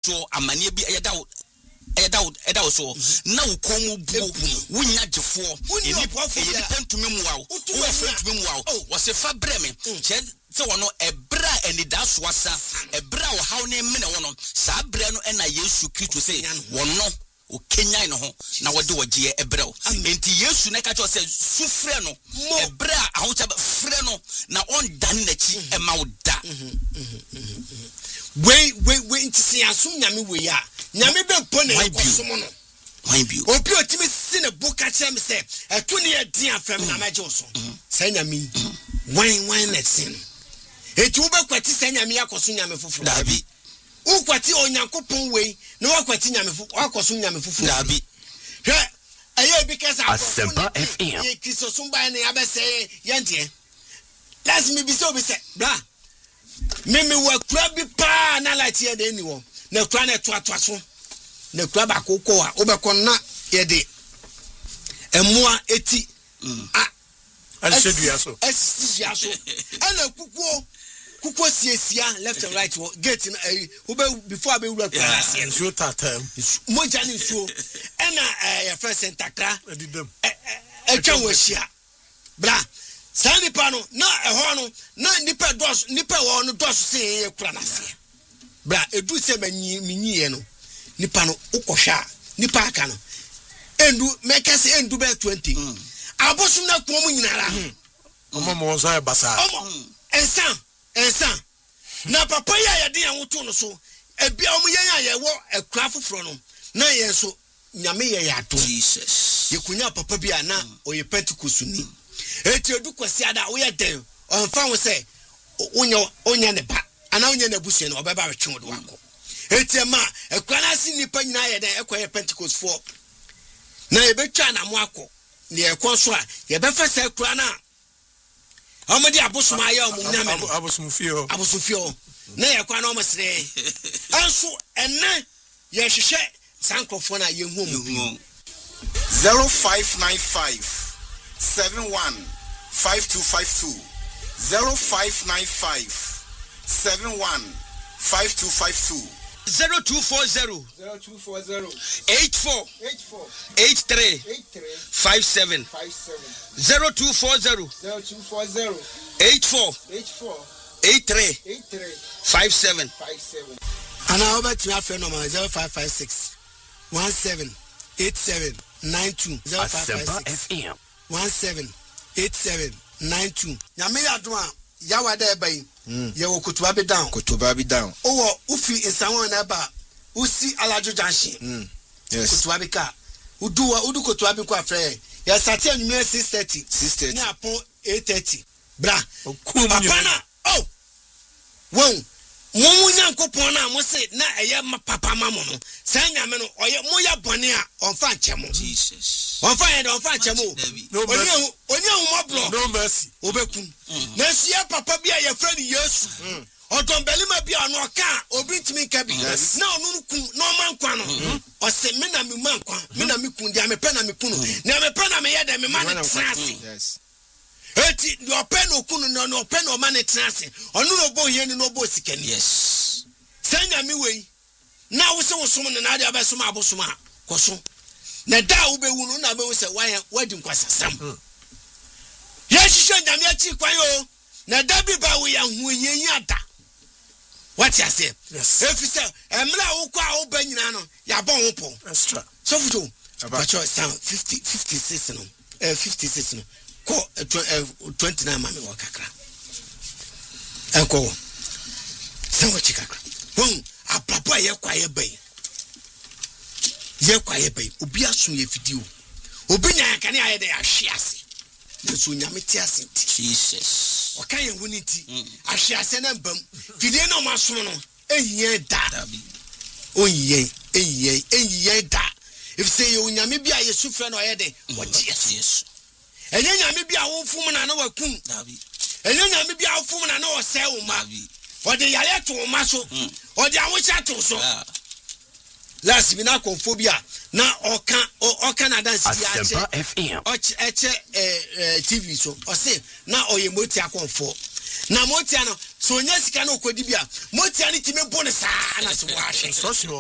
so amane bi eda so na wo komu bu wunya gifo eni pentumi muwa wo frentumi muwa wo se fa breme che se wono ebra enida so asa ebra wo haw ne mene wono sa bra no na Yesu Kristo se wono o Kenya no ho na wode wogie ebrɛw enti Yesu ne ka cho se sufre no ebra ahocha frɛ no na on dan na chi e ma wo da we nti se asum nyame we ya nyame be pone kosomo no why bi obi otimi si ne buka che me se eto ne yedin afem na maje so se nyame why na sin eti wo be kwati se nyame yakoso nyame foforo dabi ukwati onyankopon we na wakwati nyame foforo akoso nyame foforo dabi hwe aye bi kesa Asempa FM ye Kristo sumba ne abese yente let's me be so be say bra mimi wa kura bi pa na light ye de ni wo na kura na to so na kura ba kokko a obekon na ye de emoa eti Alishedua so esisia so ana kukuo siesia left and right gate na ube before abe wura kura sie nso tatam moja ni nso ana ya first entakra edidam etwa wahia bra sani pano na eho no na nipa wo no dos se ye kura na se bra edu se minyi no nipa no ukohwa nipa aka no endu make say endu be 20 abosum na ko mu nyinara omo mo so e basa ensa na papa ya yade yan woto no so ebia omo yen ya ye wo ekura foforo no na yen so nyame ye ya to Jesus yekunya papa bia na oye Pentecost ni eti edu kwasi ada wo ye den onfa wo se onya ne ba ana onya na busu no obeba betwe wo wako eti ma ekura na si nipa nyina ye den ekoye Pentecost for na ye betwa na mo akọ ne ekọ so a ye befa se ekura na amadi abosuma ya omu nyame abosufio na ye kwa na omu sire anso enne ye hwehwe sankrofo na ye hu omu 0595 71 5252 0595 71 5252 0240 84 83 57 0240 84 83 57 ana obet me afre number 0556 17 87 92 Asempa FM 17 87 92 nyame yadwa yawada ebai ye wo kutuba bi down owo ufi insanwon na ba usi alajo junction yes kutuba bi ka udu kutuba bi ko afre ya sati anwume 6:30 ni apon 8:30 bra papa na won mo nyankopon na mo se na eye papa mamo no san nyame no oye mo ya bone a onfa nchemo Jesus onfa ye de onfa nchemo onye humoblo no mercy obekun na sia papa bia ye frani Yesu odombelima bia no ka obintimi ka bi na onu kun no mankwa no o se me na me mankwa me na me kun dia me pe na me kun na me pe na me ye de me man trase yes eti the open okunu no open o man trase onu no bo ye ni no bo sikani yes sanya mi wei na wo se wo som ne na dia be som abosoma koso na da wo be wu no na be wo se wadi nkwasasam ye hihwe nyame achi kwan yo na da bi ba wo ya hu yenyi ada what you say yes if you say emla wo kwa wo ba nyina no ya bon wo po extra so futo about sound 56 no 56 no ko 29 mami wo kakra enko sawo chikakra won apapa ye kwa ye bai obi aso ye fidio obi nya kan ya ye de ahwe ase na so nyame ti ase Jesus o kan ye huniti ahwe ase na mbam fidie na o maso no ehie da oyiye da if say you nyame bia ye sufre na o ye de wo Jesus enye nyame bia wo fum na na wakum enye nyame bia wo fum na na o se wo ma o de yale to ma so o de awocha to so last bi na konfobia na oka na dance bi ache Asempa FM eche TV so o se na oye moti akonfo na moti ano so nya sika na okodi bia moti ani time bo ne saa na so wa hwe so